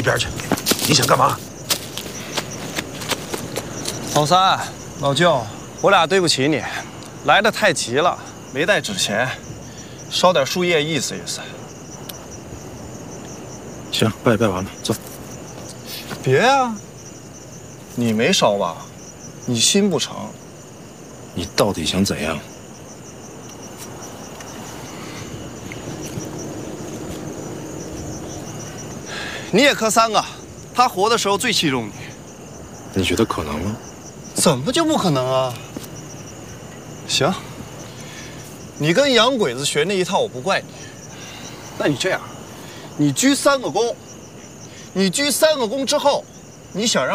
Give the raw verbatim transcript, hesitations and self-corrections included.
边去！你想干嘛？ 老三、老舅，我俩对不起你，来的太急了，没带纸钱，烧点树叶意思意思。 行，拜拜完了，走。 别啊，你没烧吧？你心不成。 你到底想怎样？ 你也磕三个，他活的时候最器重你。 你觉得可能吗？ 怎么就不可能啊？行，你跟洋鬼子学那一套，我不怪你。那你这样，你鞠三个躬，你鞠三个躬之后，你想让